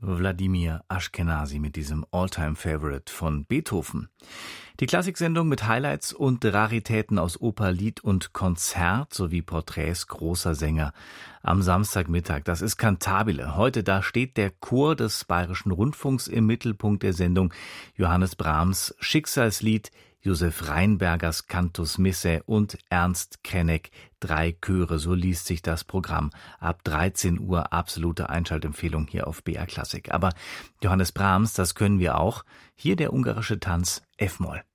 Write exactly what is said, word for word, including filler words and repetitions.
Wladimir Ashkenazy mit diesem All-Time-Favorite von Beethoven. Die Klassiksendung mit Highlights und Raritäten aus Oper, Lied und Konzert sowie Porträts großer Sänger am Samstagmittag. Das ist Cantabile. Heute, da steht der Chor des Bayerischen Rundfunks im Mittelpunkt der Sendung. Johannes Brahms Schicksalslied, Josef Rheinbergers Cantus Missae und Ernst Krenek drei Chöre. So liest sich das Programm ab dreizehn Uhr. Absolute Einschaltempfehlung hier auf B R Klassik. Aber Johannes Brahms, das können wir auch. Hier der ungarische Tanz F-Moll.